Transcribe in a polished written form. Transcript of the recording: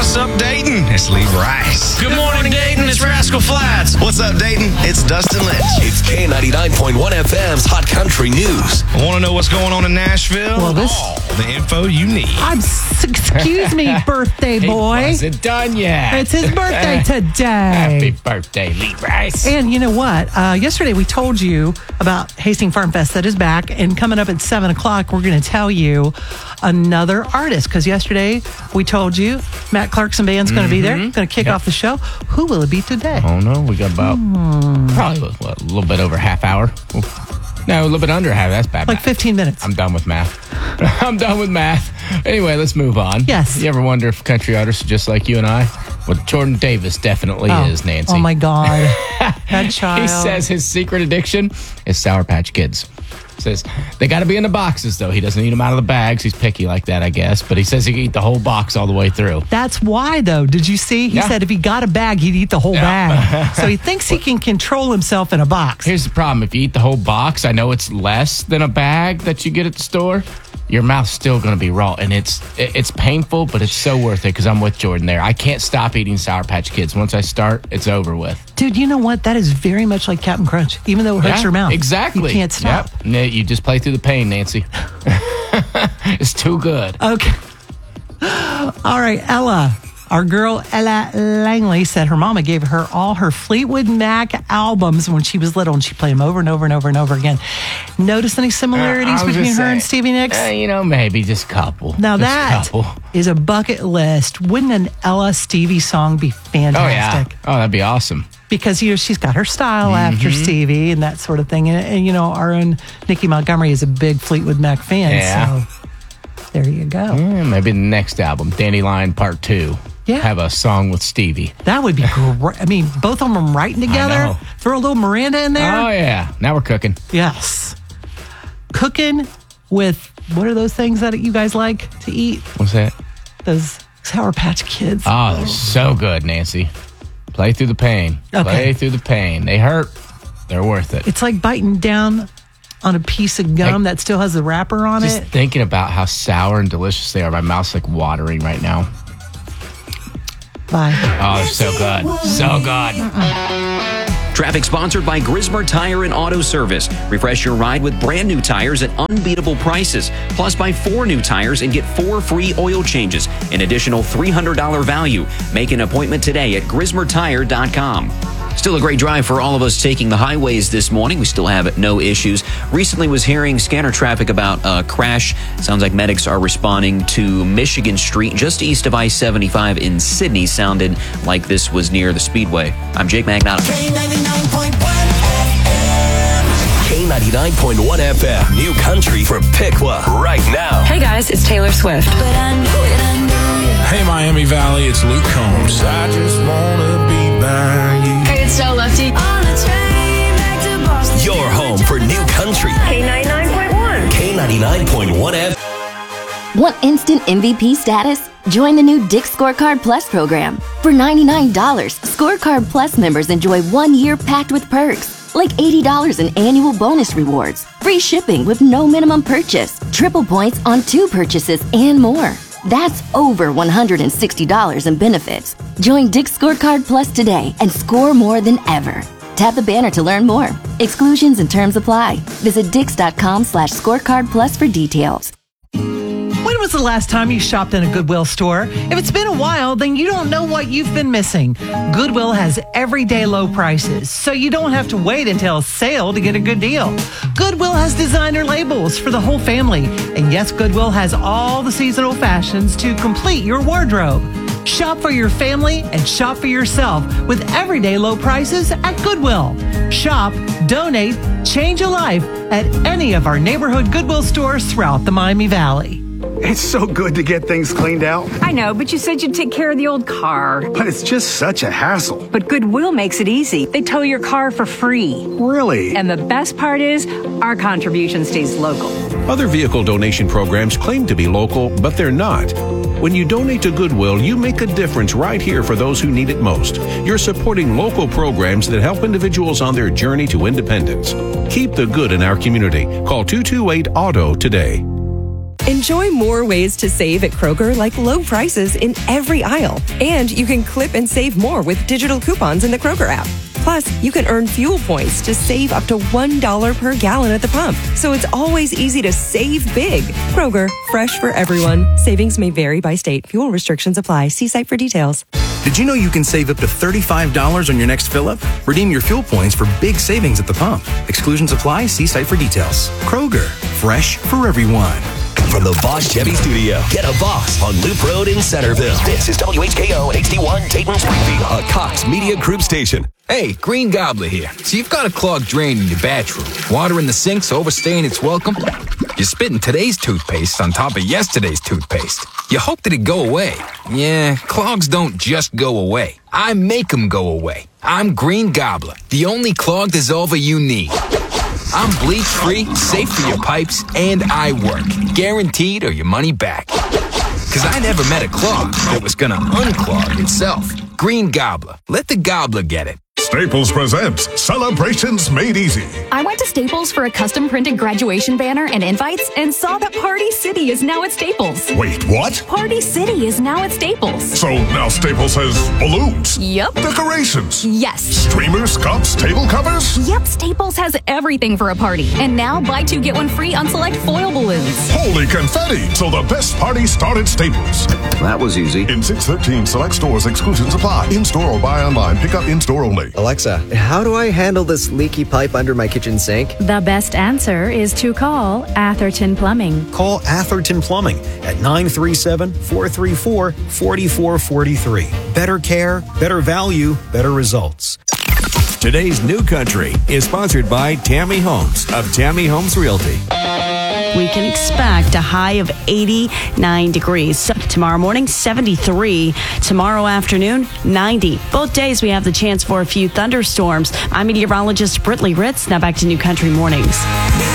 What's up, Dayton? It's Lee Rice. Good morning, Dayton. It's Rascal Flatts. What's up, Dayton? It's Dustin Lynch. It's K99.1 FM's Hot Country News. Want to know what's going on in Nashville? Well, All the info you need. Excuse me, birthday boy. He wasn't done yet. It's his birthday today. Happy birthday, Lee Rice. And you know what? Yesterday we told you about Hastings Farm Fest that is back. And coming up at 7 o'clock, we're going to tell you another artist. Because yesterday we told you Matt Clarkson Band's going to be there. Going to kick off the show. Who will it be today? Oh, no. We got about probably a little bit over half hour. No, a little bit under half. That's bad. Like math. 15 minutes. I'm done with math. I'm done with math. Anyway, let's move on. Yes. You ever wonder if country artists are just like you and I? Well, Jordan Davis definitely is, Nancy. Oh, my God. That child. He says his secret addiction is Sour Patch Kids. Says they got to be in the boxes, though. He doesn't eat them out of the bags. He's picky like that, I guess. But he says he can eat the whole box all the way through. That's why, though. Did you see? He said if he got a bag, he'd eat the whole bag. So he thinks he can control himself in a box. Here's the problem. If you eat the whole box, I know it's less than a bag that you get at the store. Your mouth's still going to be raw, and it's painful, but it's so worth it because I'm with Jordan there. I can't stop eating Sour Patch Kids. Once I start, it's over with. Dude, you know what? That is very much like Captain Crunch, even though it hurts your mouth. Exactly. You can't stop. Yep. You just play through the pain, Nancy. It's too good. Okay. All right, Ella. Our girl Ella Langley said her mama gave her all her Fleetwood Mac albums when she was little, and she played them over and over and over and over again. Notice any similarities between her and Stevie Nicks? Maybe just a couple. Now just that is a bucket list. Wouldn't an Ella Stevie song be fantastic? Oh, that'd be awesome. Because, she's got her style after Stevie and that sort of thing. And our own Nikki Montgomery is a big Fleetwood Mac fan. Yeah. So there you go. Maybe the next album, Dandelion Part 2. Yeah. Have a song with Stevie. That would be great. I mean, both of them writing together. I know. Throw a little Miranda in there. Oh, yeah. Now we're cooking. Yes. Cooking with, what are those things that you guys like to eat? What's that? Those Sour Patch Kids. Oh, they're so good, Nancy. Play through the pain. Okay. Play through the pain. They hurt. They're worth it. It's like biting down on a piece of gum that still has the wrapper on Just it. thinking about how sour and delicious they are. My mouth's like watering right now. Bye. Oh, they're so good. So good. Traffic sponsored by Grismer Tire and Auto Service. Refresh your ride with brand new tires at unbeatable prices. Plus, buy 4 new tires and get 4 free oil changes. An additional $300 value. Make an appointment today at GrismerTire.com. Still a great drive for all of us taking the highways this morning. We still have no issues. Recently was hearing scanner traffic about a crash. Sounds like medics are responding to Michigan Street just east of I-75 in Sydney. Sounded like this was near the Speedway. I'm Jake Magnotta. K99.1 FM, New Country for Piqua right now. Hey guys, it's Taylor Swift. Hey Miami Valley, it's Luke Combs. I just wanna be by you. Hey, it's Joe Lefty. Your home for New Country. K99.1. K99.1 FM. Want instant MVP status? Join the new Dick's Scorecard Plus program. For $99, Scorecard Plus members enjoy 1 year packed with perks, like $80 in annual bonus rewards, free shipping with no minimum purchase, triple points on 2 purchases, and more. That's over $160 in benefits. Join Dick's Scorecard Plus today and score more than ever. Tap the banner to learn more. Exclusions and terms apply. Visit Dix.com/scorecard plus for details. When was the last time you shopped in a Goodwill store? If it's been a while, then you don't know what you've been missing. Goodwill has everyday low prices, so you don't have to wait until a sale to get a good deal. Goodwill has designer labels for the whole family. And yes, Goodwill has all the seasonal fashions to complete your wardrobe. Shop for your family and shop for yourself with everyday low prices at Goodwill. Shop, donate, change a life at any of our neighborhood Goodwill stores throughout the Miami Valley. It's so good to get things cleaned out. I know, but you said you'd take care of the old car. But it's just such a hassle. But Goodwill makes it easy. They tow your car for free. Really? And the best part is, our contribution stays local. Other vehicle donation programs claim to be local, but they're not. When you donate to Goodwill, you make a difference right here for those who need it most. You're supporting local programs that help individuals on their journey to independence. Keep the good in our community. Call 228-AUTO today. Enjoy more ways to save at Kroger, like low prices in every aisle. And you can clip and save more with digital coupons in the Kroger app. Plus, you can earn fuel points to save up to $1 per gallon at the pump. So it's always easy to save big. Kroger, fresh for everyone. Savings may vary by state. Fuel restrictions apply. See site for details. Did you know you can save up to $35 on your next fill-up? Redeem your fuel points for big savings at the pump. Exclusions apply. See site for details. Kroger, fresh for everyone. From the Bosch Chevy Studio, get a Boss on Loop Road in Centerville. This is WHKO and HD1 Dayton Springfield, a Cox Media Group station. Hey, Green Gobbler here. So you've got a clogged drain in your bathroom. Water in the sink's overstaying its welcome. You're spitting today's toothpaste on top of yesterday's toothpaste. You hope that it go away. Yeah, clogs don't just go away. I make them go away. I'm Green Gobbler, the only clog dissolver you need. I'm bleach-free, safe for your pipes, and I work. Guaranteed or your money back. Because I never met a clog that was going to unclog itself. Green Gobbler. Let the gobbler get it. Staples presents Celebrations Made Easy. I went to Staples for a custom printed graduation banner and invites and saw that Party City is now at Staples. Wait, what? Party City is now at Staples. So now Staples has balloons? Yep. Decorations? Yes. Streamers, cups, table covers? Yep, Staples has everything for a party. And now buy two, get one free on select foil balloons. Holy confetti! So the best party started Staples. That was easy. In 613 select stores, exclusions apply. In-store or buy online, pick up in-store only. Alexa, how do I handle this leaky pipe under my kitchen sink? The best answer is to call Atherton Plumbing. Call Atherton Plumbing at 937-434-4443. Better care, better value, better results. Today's New Country is sponsored by Tammy Holmes of Tammy Holmes Realty. We can expect a high of 89 degrees. Tomorrow morning, 73. Tomorrow afternoon, 90. Both days we have the chance for a few thunderstorms. I'm meteorologist Britley Ritz. Now back to New Country Mornings.